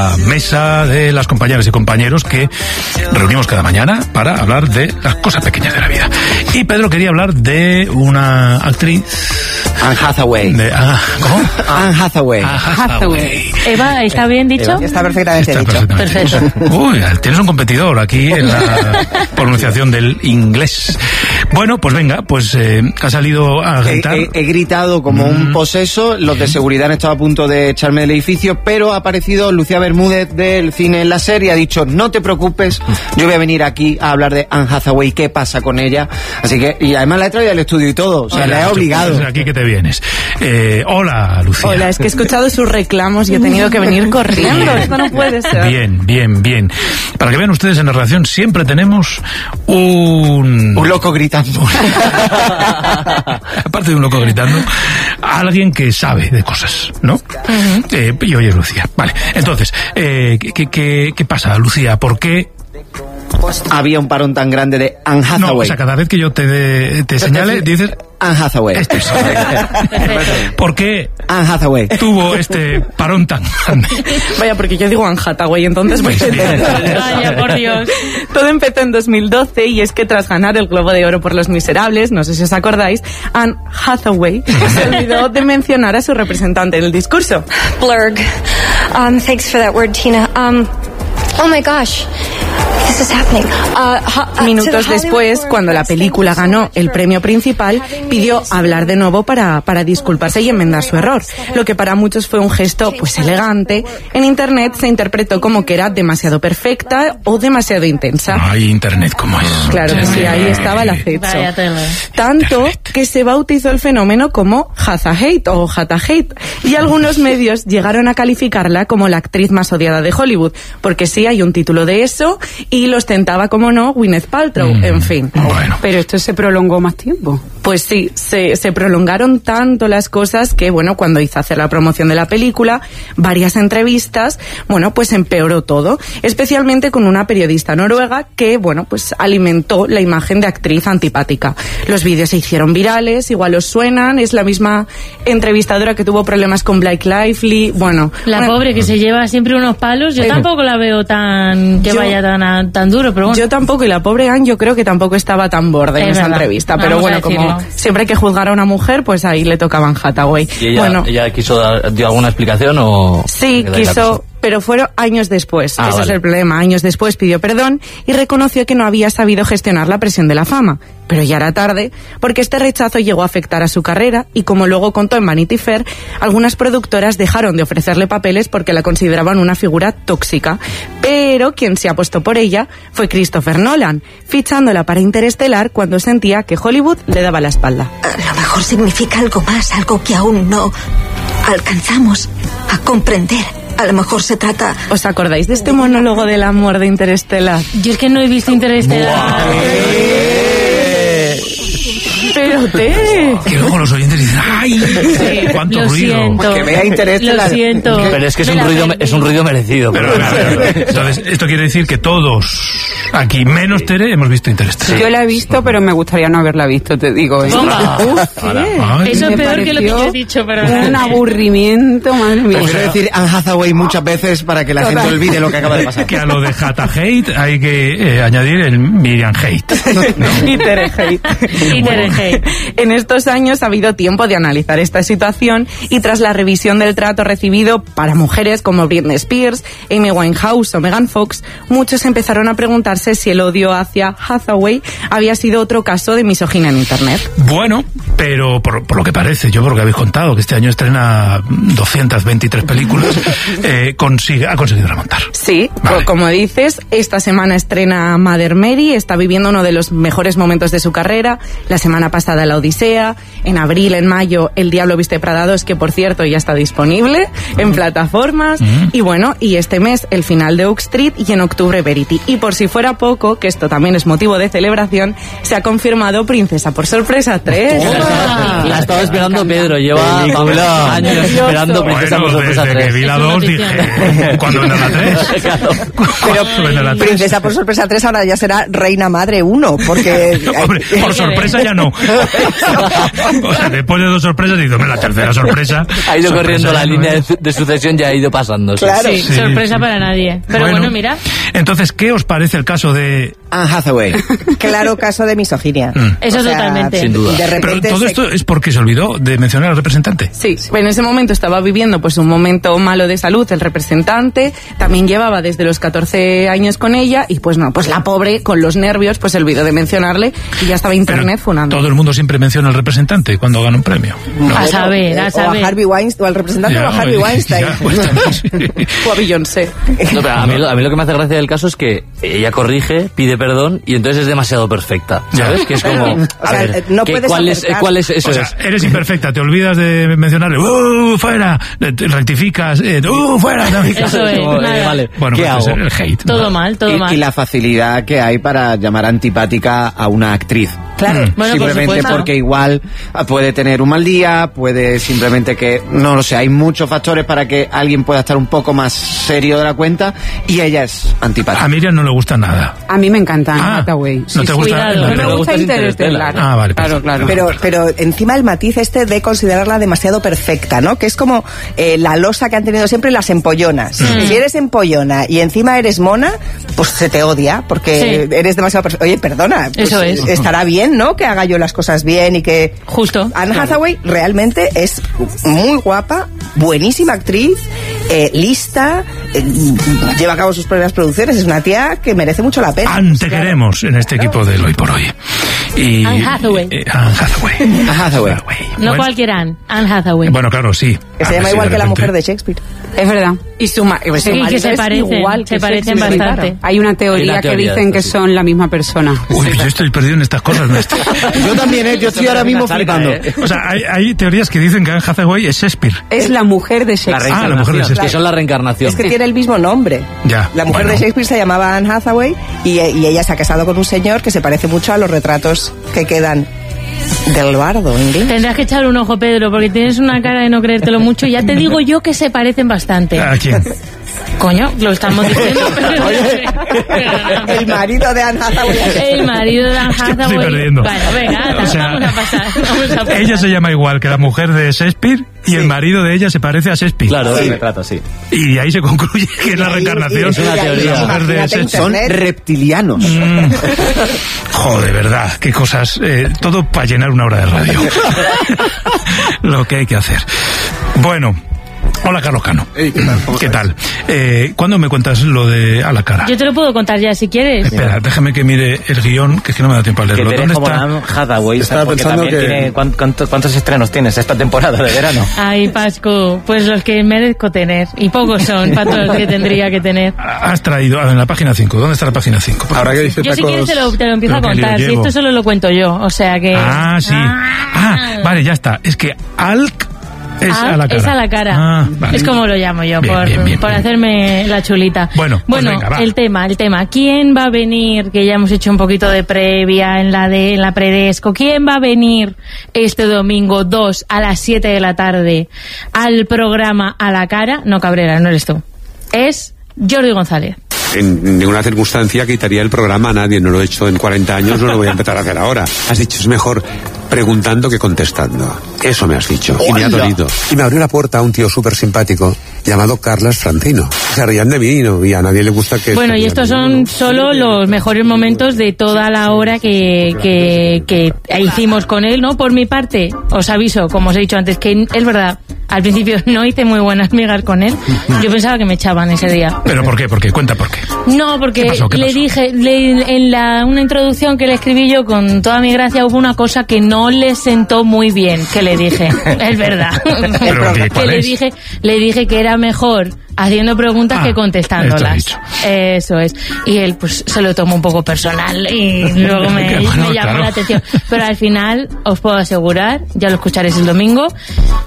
Mesa de las compañeras y compañeros que reunimos cada mañana para hablar de las cosas pequeñas de la vida. Y Pedro quería hablar de una actriz... Anne Hathaway. ¿Cómo? Anne Hathaway. Eva, ¿está bien dicho? Eva. Está perfectamente dicho. Perfecto. Uy, tienes un competidor aquí en la pronunciación del inglés. Bueno, pues venga, pues ha salido a gritar. He gritado como un poseso, los de seguridad han estado a punto de echarme del edificio, pero ha aparecido Lucía Bermúdez del Cine en la Serie, ha dicho, no te preocupes, yo voy a venir aquí a hablar de Anne Hathaway, qué pasa con ella. Así que, y además la he traído al estudio y todo, o sea, la he obligado. Pues aquí que te vienes. Hola, Lucía. Hola, es que he escuchado sus reclamos y he tenido que venir corriendo, esto no puede ser. Bien. Para que vean ustedes, en la redacción siempre tenemos un loco gritando. Aparte de un loco gritando, alguien que sabe de cosas, ¿no? Y oye, Lucía, vale. Entonces, ¿qué pasa, Lucía? ¿Por qué había un parón tan grande de Anne Hathaway? No, o sea, cada vez que yo te señale, dices... Anne Hathaway. ¿Por qué Anne Hathaway tuvo este parón tan grande? Vaya, porque yo digo Anne Hathaway, entonces voy a entender. Vaya, por Dios. Todo empezó en 2012 y es que tras ganar el Globo de Oro por Los Miserables, no sé si os acordáis, Anne Hathaway se olvidó de mencionar a su representante en el discurso. Blurg. Thanks for that word, Tina. Oh my gosh. This is happening. Minutos después, cuando la película ganó el premio principal, pidió hablar de nuevo para disculparse y enmendar su error. Lo que para muchos fue un gesto pues elegante. En internet se interpretó como que era demasiado perfecta o demasiado intensa. Ay, internet, ¿cómo es? Claro que sí, ahí estaba el acecho. Tanto que se bautizó el fenómeno como Hathaway o Hathaway. Y algunos medios llegaron a calificarla como la actriz más odiada de Hollywood, porque sí hay un título de eso y lo ostentaba, como no, Gwyneth Paltrow, en fin. Bueno. Pero esto se prolongó más tiempo. Pues sí, se prolongaron tanto las cosas que, bueno, cuando hizo hacer la promoción de la película, varias entrevistas, bueno, pues empeoró todo, especialmente con una periodista noruega que, bueno, pues alimentó la imagen de actriz antipática. Los vídeos se hicieron virales, igual os suenan, es la misma entrevistadora que tuvo problemas con Blake Lively, bueno. La pobre que se lleva siempre unos palos, yo tampoco la veo vaya tan duro, pero bueno. Yo tampoco, y la pobre Anne yo creo que tampoco estaba tan borde en esa entrevista, pero bueno, como siempre hay que juzgar a una mujer, pues ahí le tocaba Anne Hathaway. ¿Y ella dio alguna explicación o...? Sí, quiso... Pero fueron años después, ese es el problema. Años después pidió perdón y reconoció que no había sabido gestionar la presión de la fama. Pero ya era tarde, porque este rechazo llegó a afectar a su carrera y, como luego contó en Vanity Fair, algunas productoras dejaron de ofrecerle papeles porque la consideraban una figura tóxica. Pero quien se apostó por ella fue Christopher Nolan, fichándola para Interestelar cuando sentía que Hollywood le daba la espalda. A lo mejor significa algo más, algo que aún no alcanzamos a comprender. A lo mejor se trata... ¿Os acordáis de este monólogo del amor de Interestelar? Yo es que no he visto Interestelar. Pero que luego los oyentes dicen, ¡ay! ¡Cuánto ruido! Siento. Que vea Interestelar. Lo siento. Pero es que es un ruido merecido. Pero, claro. Entonces, esto quiere decir que todos, aquí menos Tere, hemos visto Interestelar. Yo la he visto, pero me gustaría no haberla visto, te digo. Eso es peor que lo que yo he dicho, pero... Un aburrimiento, madre mía. Prefiero decir Anne Hathaway muchas veces para que la gente olvide lo que acaba de pasar. Que a lo de Hathaway hay que añadir el Miriam Hate. Y Tere Hate. En estos años ha habido tiempo de analizar esta situación y tras la revisión del trato recibido para mujeres como Britney Spears, Amy Winehouse o Megan Fox, muchos empezaron a preguntarse si el odio hacia Hathaway había sido otro caso de misoginia en Internet. Bueno, pero por lo que parece, yo por lo que habéis contado, que este año estrena 223 películas, ha conseguido remontar. Sí, vale. Como dices, esta semana estrena Mother Mary, está viviendo uno de los mejores momentos de su carrera. La semana pasada La Odisea, en abril, en mayo El Diablo Viste Prada 2, que por cierto ya está disponible en plataformas, y bueno, y este mes el final de Oak Street y en octubre Verity. Y por si fuera poco, que esto también es motivo de celebración, se ha confirmado Princesa por Sorpresa 3. La estaba esperando Pedro, lleva años esperando Princesa por Sorpresa 3. Desde que vi la 2 dije, ¿cuándo vendrá la 3? Pero Princesa por Sorpresa 3 ahora ya será Reina Madre 1, porque... Hombre, por sorpresa ya no. O sea, después de 2 sorpresas, digo, la tercera sorpresa. Ha ido corriendo la línea de sucesión, ya ha ido pasando. Claro. Sí, sorpresa para nadie. Pero bueno, mira. Entonces, ¿qué os parece el caso de Anne Hathaway? Claro caso de misoginia. Eso O sea, totalmente. Sin duda. De repente Pero todo esto es porque se olvidó de mencionar al representante. Sí, en ese momento estaba viviendo pues un momento malo de salud el representante, también llevaba desde los 14 años con ella y pues no, pues la pobre con los nervios pues se olvidó de mencionarle y ya estaba internet funando. Todo el mundo siempre menciona al representante cuando gana un premio. No. A saber. O a Harvey Weinstein, o al representante o a Harvey Weinstein. Ya, pues, también, sí. O a Beyoncé. No, pero a mí lo que me hace gracia del caso es que ella corrige, pide perdón y entonces es demasiado perfecta, ¿sabes? Que es como... O sea, no puedes ¿Cuál es eso? O sea, eres imperfecta, te olvidas de mencionarle, fuera, rectificas, fuera. Eso es, nada. Vale, Bueno, ¿qué pues hago? el hate. Todo mal, todo mal. Y la facilidad que hay para llamar antipática a una actriz. Claro. Bueno, por Simplemente supuesto. porque igual puede tener un mal día, puede simplemente que, no lo sé, hay muchos factores para que alguien pueda estar un poco más serio de la cuenta y ella es antipática. A Miriam no le gusta nada. A mí me encanta Anne Hathaway. ¿No te gusta? Cuidado. No me Pero gusta gusta Interestelar. Ah, vale. Claro, claro. Pero encima el matiz de considerarla demasiado perfecta, ¿no? Que es como la losa que han tenido siempre las empollonas. Si eres empollona y encima eres mona, pues se te odia porque eres demasiado perfecta. Oye, perdona. Pues Eso es. Estará bien, ¿no? Que haga yo las cosas bien y que... Justo. Anne Hathaway realmente es muy guapa, buenísima actriz, lista, lleva a cabo sus propias producciones, es una tía que merece mucho la pena. Te queremos en este equipo del Hoy por Hoy. Y, Anne Hathaway. Anne Hathaway. Anne Hathaway. No Bueno, cualquiera, Anne Hathaway. Bueno, claro, sí. Que se llama Sí, igual de que la repente. mujer de Shakespeare. Es verdad. Y su marido que se es parecen, igual se que parecen Shakespeare, bastante. claro. Hay una teoría, Hay una teoría que dicen de que esto, sí. son la misma persona. Uy, yo estoy perdido en estas cosas, maestro. Yo también, yo estoy ahora mismo flipando. O sea, hay teorías que dicen que Anne Hathaway es Shakespeare. Es la mujer de Shakespeare. la mujer de Shakespeare. Que son la reencarnación. Es que tiene el mismo nombre. Ya, La mujer bueno. de Shakespeare se llamaba Anne Hathaway y ella se ha casado con un señor que se parece mucho a los retratos que quedan del bardo inglés. Tendrás que echar un ojo, Pedro, porque tienes una cara de no creértelo mucho. Ya te digo yo que se parecen bastante. ¿A quién? Coño, lo estamos diciendo, pero... El marido de Anne Hathaway. El marido de Anne Estoy Hathaway. perdiendo. Bueno, venga, O sea, vamos a pasar. Ella se llama igual que la mujer de Shakespeare y el marido de ella se parece a Shakespeare. Claro, el retrato, sí. Y ahí se concluye que es la reencarnación. Es una teoría. La mujer de Imagínate Shakespeare. Son reptilianos. Joder, verdad, qué cosas. Todo para llenar una hora de radio. Lo que hay que hacer. Bueno. Hola, Carlos Cano. Hey, ¿qué tal? ¿Cómo ¿Qué estáis? tal? ¿Cuándo me cuentas lo de A la cara? Yo te lo puedo contar ya si quieres. Espera, déjame que mire el guión, que es que no me da tiempo a leerlo. Que ¿Dónde como está? Anne Hathaway, Estaba porque pensando también que- tiene... ¿Cuántos estrenos tienes esta temporada de verano? Ay, Pascu, pues los que merezco tener. Y pocos son para todos los que tendría que tener. Has traído, en la página 5. ¿Dónde está la página 5? Ahora que dice Yo si quieres tacos... te lo empiezo a Pero que contar. yo Si llevo. esto solo lo cuento yo, o sea que... Ah, sí. Vale, ya está. Es que Alk es a la cara. Es a la cara. Ah, vale. Es como lo llamo yo, Bien, por, bien, bien, por bien. hacerme la chulita. Bueno, pues venga, va. el tema. ¿Quién va a venir? Que ya hemos hecho un poquito de previa en la predesco. ¿Quién va a venir este domingo 2 a las 7 de la tarde al programa A la cara? No, Cabrera, no eres tú. Es Jordi González. En ninguna circunstancia quitaría el programa a nadie, no lo he hecho en 40 años, no lo voy a empezar a hacer ahora. Has dicho, es mejor preguntando que contestando. Eso me has dicho, y me ha dolido. Y me abrió la puerta a un tío súper simpático llamado Carlas Francino. Se rían de mí y a nadie le gusta que... Bueno, y estos son solo los mejores momentos de toda la hora que hicimos con él, ¿no? Por mi parte, os aviso, como os he dicho antes, que es verdad, al principio no hice muy buenas migas con él. Yo pensaba que me echaban ese día. ¿Pero por qué? Cuenta por qué. No, porque ¿Qué pasó? le dije, en una introducción que le escribí yo con toda mi gracia, hubo una cosa que no le sentó muy bien, que le dije, es verdad. ¿Pero qué? ¿Cuál Que es? le dije que era mejor haciendo preguntas que esto contestándolas. he dicho. Eso es. Y él pues se lo tomó un poco personal y luego me Bueno, llamó claro. la atención. Pero al final os puedo asegurar, ya lo escucharéis el domingo,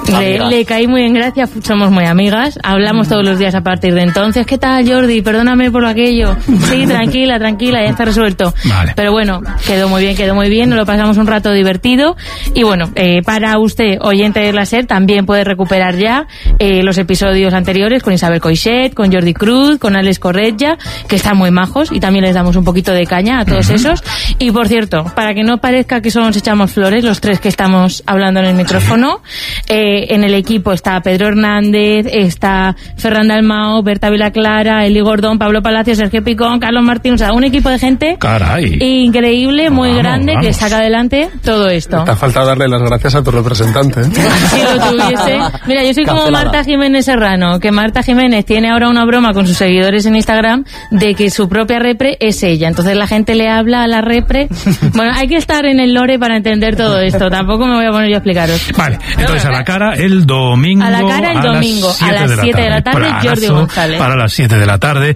Le caí muy en gracia, somos muy amigas, hablamos todos los días a partir de entonces. ¿Qué tal, Jordi? Perdóname por aquello. Sí, tranquila, ya está resuelto. Vale. Pero bueno, quedó muy bien, nos lo pasamos un rato divertido. Y bueno, para usted, oyente de la SER, también puede recuperar ya los episodios anteriores con Isabel Coixet, con Jordi Cruz, con Alex Corretja, que están muy majos y también les damos un poquito de caña a todos esos. Y por cierto, para que no parezca que solo nos echamos flores, los tres que estamos hablando en el micrófono, en el equipo está Pedro Hernández, está Ferran Dalmau, Berta Vilaclara, Eli Gordón, Pablo Palacios, Sergio Picón, Carlos Martín, o sea, un equipo de gente increíble, muy grande, que saca adelante todo esto. Te ha faltado darle las gracias a tu representante, ¿eh? Si lo tuviese. Mira, yo soy como Marta Jiménez Serrano, que Marta Jiménez tiene ahora una broma con sus seguidores en Instagram de que su propia repre es ella. Entonces la gente le habla a la repre. Bueno, hay que estar en el lore para entender todo esto. Tampoco me voy a poner yo a explicaros. Vale, entonces a la cara el domingo. A la cara el domingo, a las 7 de la tarde, Jordi González. Para las 7 de la tarde.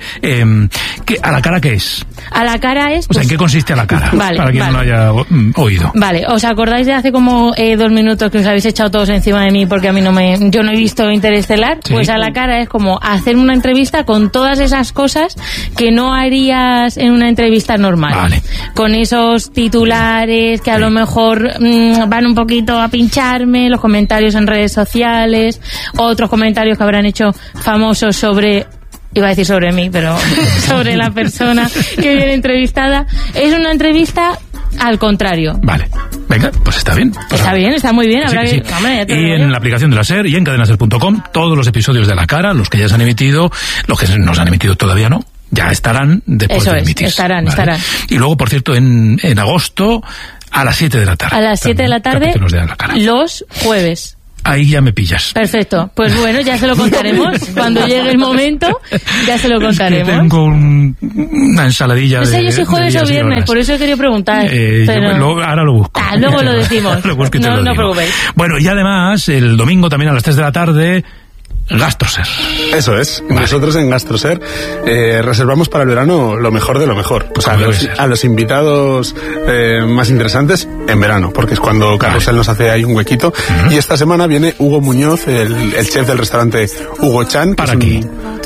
¿A la cara qué es? A la cara es... O sea, ¿en qué consiste a la cara? Vale, para quien no haya oído. Vale, ¿os acordáis de hace como 2 minutos que os habéis echado todos encima de mí porque a mí yo no he visto Interestelar? Sí. Pues a la cara es como hacer una entrevista con todas esas cosas que no harías en una entrevista normal. Vale. Con esos titulares que a lo mejor van un poquito a pincharme, los comentarios en redes sociales, otros comentarios que habrán hecho famosos sobre... Iba a decir sobre mí, pero sobre la persona que viene entrevistada. Es una entrevista al contrario. Vale. Venga, pues está bien. Pues está bien, está muy bien. Habrá sí. Hombre, y en la aplicación de la SER y en cadenaser.com, todos los episodios de La Cara, los que ya se han emitido, los que no se han emitido todavía no, ya estarán después de emitirse. Estarán. Y luego, por cierto, en agosto, a las 7 de la tarde. A las 7 de la tarde, los jueves. Ahí ya me pillas. Perfecto. Pues bueno, ya se lo contaremos. Cuando llegue el momento, ya se lo contaremos. Es que tengo una ensaladilla no sé, yo soy jueves o viernes, por eso quería preguntar. Pero... ahora lo busco. Luego lo decimos. No os preocupéis. Bueno, y además, el domingo también a las 3 de la tarde... Gastroser. Eso es. Vale. Nosotros en Gastroser reservamos para el verano lo mejor de lo mejor. O sea, a los invitados más interesantes en verano, porque es cuando Carrusel nos hace ahí un huequito. Y esta semana viene Hugo Muñoz, el chef del restaurante Hugo Chan. Para aquí.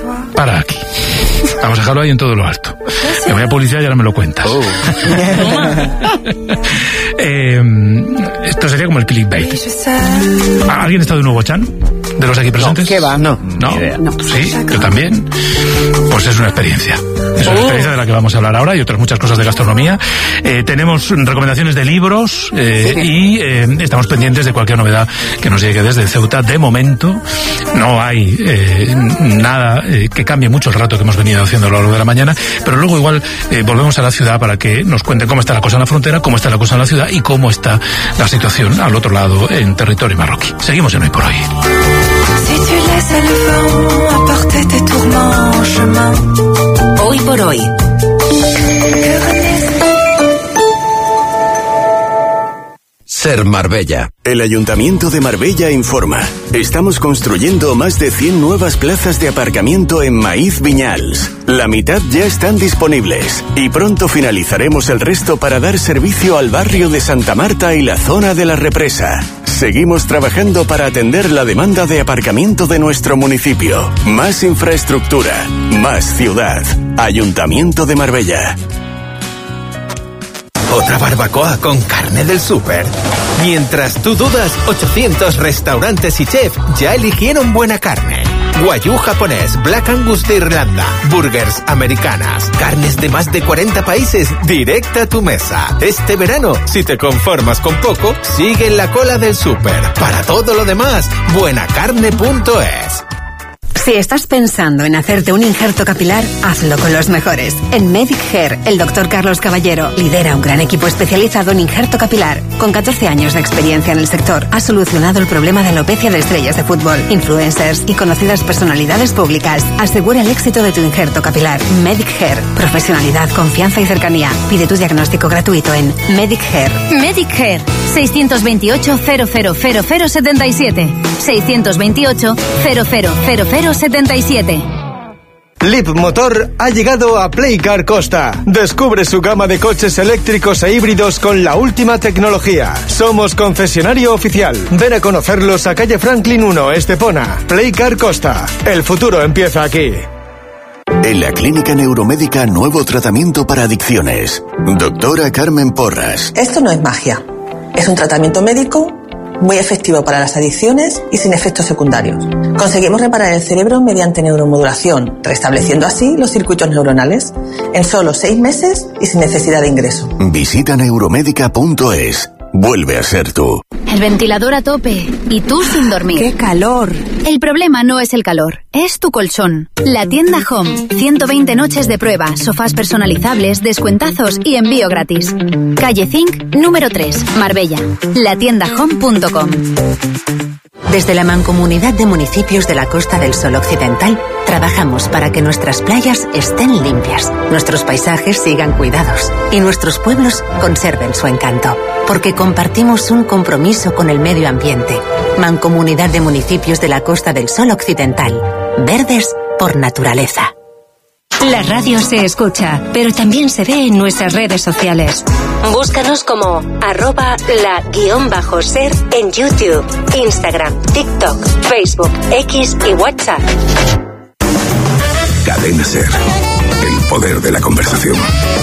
Vamos a dejarlo ahí en todo lo alto. Me voy a publicidad y ahora me lo cuentas. Esto sería como el clickbait. ¿Alguien está de un Hugo Chan? ¿De los aquí presentes? ¿Qué va? No. Sí, yo también. Pues es una experiencia. Es una experiencia de la que vamos a hablar ahora y otras muchas cosas de gastronomía. Tenemos recomendaciones de libros y estamos pendientes de cualquier novedad que nos llegue desde Ceuta. De momento no hay nada que cambie mucho el rato que hemos venido haciendo a lo largo de la mañana, pero luego igual volvemos a la ciudad para que nos cuenten cómo está la cosa en la frontera, cómo está la cosa en la ciudad y cómo está la situación al otro lado en territorio marroquí. Seguimos en Hoy por Hoy. Hoy por Hoy. SER Marbella. El Ayuntamiento de Marbella informa. Estamos construyendo más de 100 nuevas plazas de aparcamiento en Maíz Viñals. La mitad ya están disponibles y pronto finalizaremos el resto para dar servicio al barrio de Santa Marta y la zona de la Represa. Seguimos trabajando para atender la demanda de aparcamiento de nuestro municipio. Más infraestructura, más ciudad. Ayuntamiento de Marbella. ¿Otra barbacoa con carne del súper? Mientras tú dudas, 800 restaurantes y chefs ya eligieron buena carne. Wagyu japonés, Black Angus de Irlanda, burgers americanas, carnes de más de 40 países, directa a tu mesa. Este verano, si te conformas con poco, sigue en la cola del súper. Para todo lo demás, buenacarne.es. Si estás pensando en hacerte un injerto capilar, hazlo con los mejores. En Medic Hair, el Dr. Carlos Caballero lidera un gran equipo especializado en injerto capilar. Con 14 años de experiencia en el sector, ha solucionado el problema de alopecia de estrellas de fútbol, influencers y conocidas personalidades públicas. Asegura el éxito de tu injerto capilar. Medic Hair. Profesionalidad, confianza y cercanía. Pide tu diagnóstico gratuito en Medic Hair. Medic Hair. 628 000077. 628 000077. Leapmotor ha llegado a Playcar Costa. Descubre su gama de coches eléctricos e híbridos con la última tecnología. Somos concesionario oficial. Ven a conocerlos a calle Franklin 1, Estepona. Playcar Costa. El futuro empieza aquí. En la Clínica Neuromédica, nuevo tratamiento para adicciones. Doctora Carmen Porras. Esto no es magia. Es un tratamiento médico muy efectivo para las adicciones y sin efectos secundarios. Conseguimos reparar el cerebro mediante neuromodulación, restableciendo así los circuitos neuronales en solo 6 meses y sin necesidad de ingreso. Visita neuromédica.es. Vuelve a ser tú. El ventilador a tope y tú sin dormir. ¡Qué calor! El problema no es el calor, es tu colchón. La tienda Home. 120 noches de prueba, sofás personalizables, descuentazos y envío gratis. Calle Zinc, número 3, Marbella. Latiendahome.com. Desde la Mancomunidad de Municipios de la Costa del Sol Occidental, trabajamos para que nuestras playas estén limpias, nuestros paisajes sigan cuidados y nuestros pueblos conserven su encanto. Porque compartimos un compromiso con el medio ambiente. Mancomunidad de Municipios de la Costa del Sol Occidental. Verdes por naturaleza. La radio se escucha, pero también se ve en nuestras redes sociales. Búscanos como @la_ser en YouTube, Instagram, TikTok, Facebook, X y WhatsApp. Cadena Ser. El poder de la conversación.